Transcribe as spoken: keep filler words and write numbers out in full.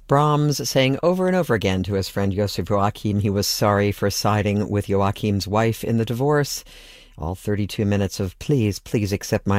Brahms saying over and over again to his friend Joseph Joachim he was sorry for siding with Joachim's wife in the divorce. All thirty-two minutes of please, please accept my